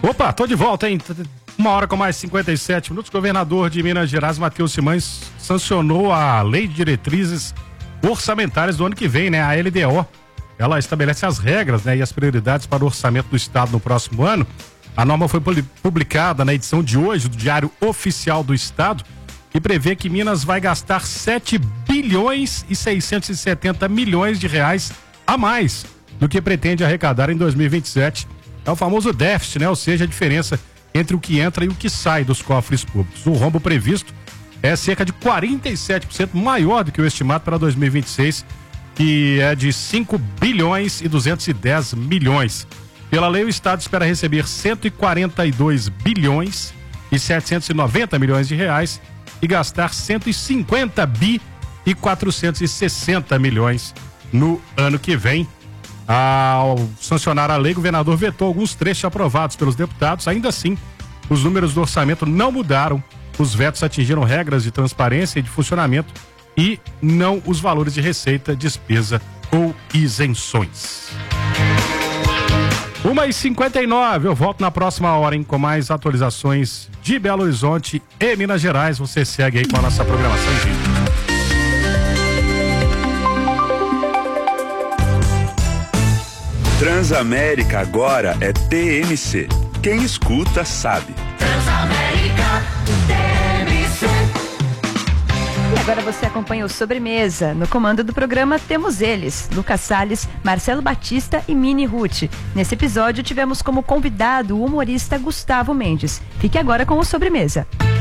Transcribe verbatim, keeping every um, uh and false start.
Opa, tô de volta, hein? Uma hora com mais cinquenta e sete minutos. O governador de Minas Gerais, Matheus Simões, sancionou a Lei de Diretrizes Orçamentárias do ano que vem, né? A L D O. Ela estabelece as regras, né, e as prioridades para o orçamento do Estado no próximo ano. A norma foi publicada na edição de hoje do Diário Oficial do Estado e prevê que Minas vai gastar sete bilhões e seiscentos e setenta milhões de reais a mais do que pretende arrecadar em dois mil e vinte e sete. É o famoso déficit, né? Ou seja, a diferença entre o que entra e o que sai dos cofres públicos. O rombo previsto é cerca de quarenta e sete por cento maior do que o estimado para dois mil e vinte e seis, que é de cinco bilhões e duzentos e dez milhões. Pela lei, o Estado espera receber cento e quarenta e dois bilhões e setecentos e noventa milhões de reais e gastar cento e cinquenta bi e quatrocentos e sessenta milhões no ano que vem. Ao sancionar a lei, o governador vetou alguns trechos aprovados pelos deputados. Ainda assim, os números do orçamento não mudaram. Os vetos atingiram regras de transparência e de funcionamento e não os valores de receita, despesa ou isenções. uma e cinquenta e nove, eu volto na próxima hora, hein, com mais atualizações de Belo Horizonte e Minas Gerais. Você segue aí com a nossa programação em vídeo. Transamérica agora é T M C. Quem escuta sabe. Transamérica T M C. E agora você acompanha o Sobremesa. No comando do programa temos eles, Lucas Salles, Marcelo Batista e Mini Ruth. Nesse episódio tivemos como convidado o humorista Gustavo Mendes. Fique agora com o Sobremesa.